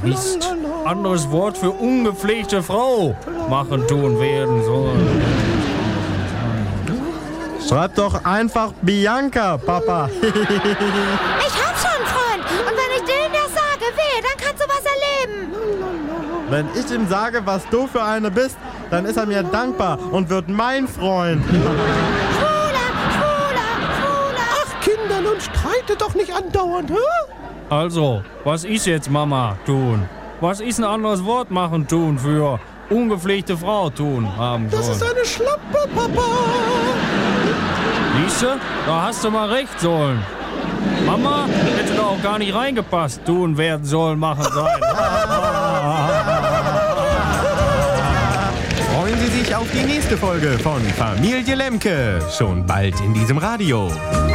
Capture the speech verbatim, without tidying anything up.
Mist. Anderes Wort für ungepflegte Frau. Machen, tun, werden, sollen. Schreib doch einfach Bianca, Papa. Ich hab schon einen Freund. Und wenn ich dem das sage, weh, dann kannst du was erleben. Wenn ich ihm sage, was du für eine bist, dann ist er mir dankbar und wird mein Freund. Schwuler, schwuler, schwuler. Ach, Kinder, nun streitet doch nicht andauernd, hä? Also, was ist jetzt Mama tun? Was ist ein anderes Wort machen, tun für ungepflegte Frau tun haben Das sollen? ist eine Schlampe, Papa. Siehste, da hast du mal recht sollen. Mama hätte da auch gar nicht reingepasst. Tun, werden, sollen, machen, sein. Freuen Sie sich auf die nächste Folge von Familie Lemke. Schon bald in diesem Radio.